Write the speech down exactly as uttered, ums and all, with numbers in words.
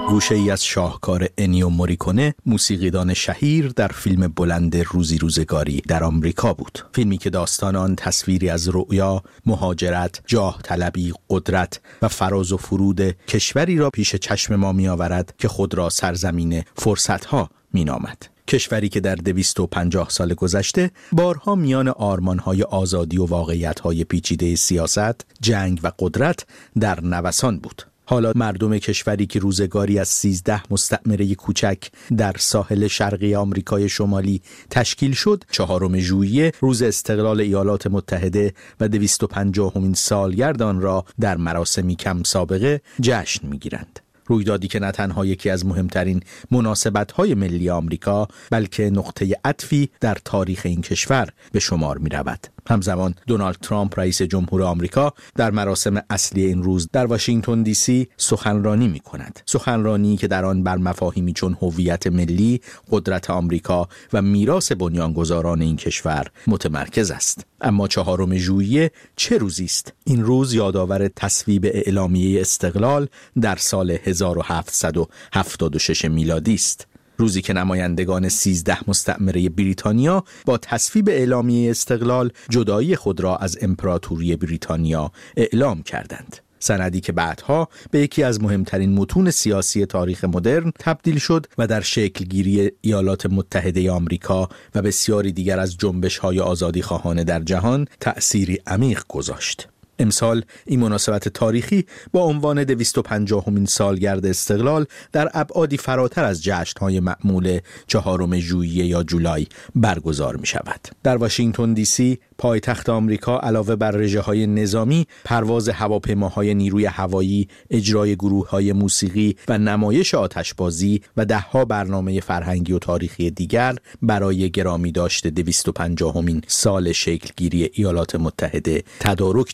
گوشه ای از شاهکار انیو موریکونه، موسیقیدان شهیر، در فیلم بلند روزی روزگاری در آمریکا بود. فیلمی که داستان آن تصویری از رؤیا، مهاجرت، جاه طلبی، قدرت و فراز و فرود کشوری را پیش چشم ما می آورد که خود را سرزمین فرصتها می نامد. کشوری که در دویست و پنجاه سال گذشته بارها میان آرمانهای آزادی و واقعیتهای پیچیده سیاست، جنگ و قدرت در نوسان بود. حالا مردم کشوری که روزگاری از سیزده مستعمره کوچک در ساحل شرقی آمریکای شمالی تشکیل شد، چهارم ژوئیه روز استقلال ایالات متحده و دویست و پنجاهمین سالگرد آن را در مراسمی کم سابقه جشن می‌گیرند. رویدادی که نه تنها یکی از مهمترین مناسبت‌های ملی آمریکا، بلکه نقطه عطفی در تاریخ این کشور به شمار می‌رود. همزمان دونالد ترامپ رئیس جمهور آمریکا در مراسم اصلی این روز در واشنگتن دی سی سخنرانی می‌کند. سخنرانی که در آن بر مفاهیمی چون هویت ملی، قدرت آمریکا و میراث بنیانگذاران این کشور متمرکز است. اما چهارم ژوئیه چه روزی است؟ این روز یادآور تصویب اعلامیه استقلال در سال هزار و هفتصد و هفتاد و شش میلادی است. روزی که نمایندگان سیزده مستعمره بریتانیا با تصویب اعلامیه استقلال جدایی خود را از امپراتوری بریتانیا اعلام کردند. سندی که بعدها به یکی از مهمترین متون سیاسی تاریخ مدرن تبدیل شد و در شکلگیری ایالات متحده آمریکا و بسیاری دیگر از جنبش‌های آزادیخواهانه در جهان تأثیری عمیق گذاشت. امسال این مناسبت تاریخی با عنوان دویست و پنجاهمین سالگرد استقلال در ابعادی فراتر از جشن‌های معمول چهارم ژوئیه یا جولای برگزار می شود. در واشنگتن دی سی، پایتخت آمریکا، علاوه بر رژه‌های نظامی، پرواز هواپیماهای نیروی هوایی، اجرای گروه‌های موسیقی و نمایش آتشبازی و ده‌ها برنامه فرهنگی و تاریخی دیگر برای گرامی داشت دویست و پنجاهمین سال شکلگیری ایالات متحده تدارک